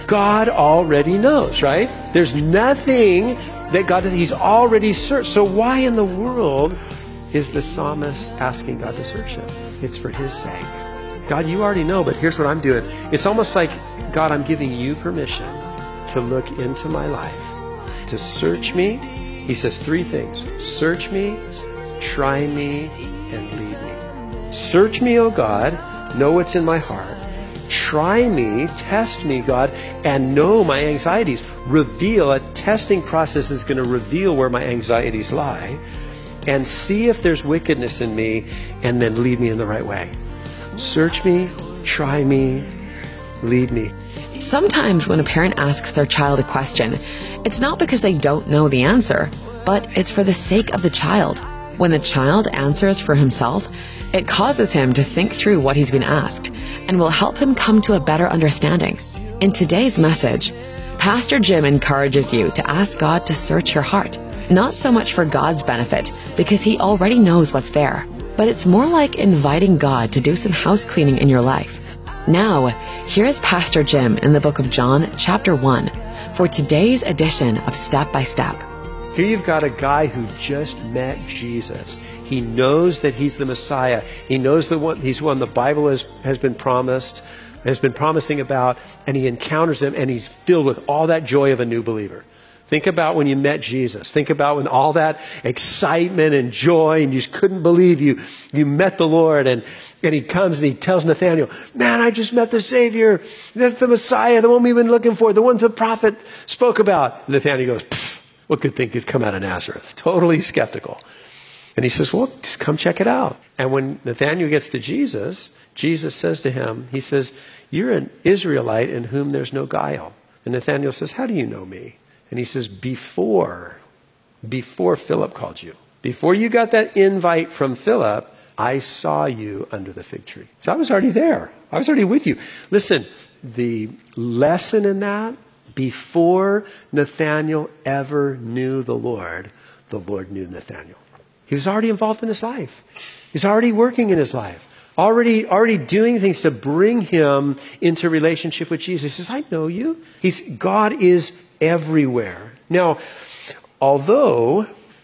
God already knows, right? There's nothing that God does. He's already searched. So why in the world is the psalmist asking God to search him? It's for his sake. God, you already know, but here's what I'm doing. It's almost like, God, I'm giving you permission to look into my life, to search me. He says three things: search me, try me, and lead me. Search me, oh God, know what's in my heart. Try me, test me, God, and know my anxieties. Reveal, a testing process is going to reveal where my anxieties lie, and see if there's wickedness in me, and then lead me in the right way. Search me, try me, lead me. Sometimes when a parent asks their child a question, it's not because they don't know the answer, but it's for the sake of the child. When the child answers for himself, it causes him to think through what he's been asked and will help him come to a better understanding. In today's message, Pastor Jim encourages you to ask God to search your heart, not so much for God's benefit, because he already knows what's there, but it's more like inviting God to do some house cleaning in your life. Now, here is Pastor Jim in the book of John, chapter 1, for today's edition of Step by Step. Here you've got a guy who just met Jesus. He knows that he's the Messiah. He knows he's one the Bible has been promising about, and he encounters him, and he's filled with all that joy of a new believer. Think about when you met Jesus. Think about when all that excitement and joy, and you just couldn't believe you met the Lord, and he comes and he tells Nathanael, man, I just met the Savior. That's the Messiah, the one we've been looking for, the one the prophet spoke about. And Nathanael goes, what good thing could come out of Nazareth? Totally skeptical. And he says, well, just come check it out. And when Nathanael gets to Jesus, Jesus says to him, he says, you're an Israelite in whom there's no guile. And Nathanael says, how do you know me? And he says, before Philip called you, before you got that invite from Philip, I saw you under the fig tree. So I was already there. I was already with you. Listen, the lesson in that, before Nathanael ever knew the Lord knew Nathanael. He was already involved in his life. He's already working in his life. Already doing things to bring him into relationship with Jesus. He says, I know you. God is everywhere. Now, although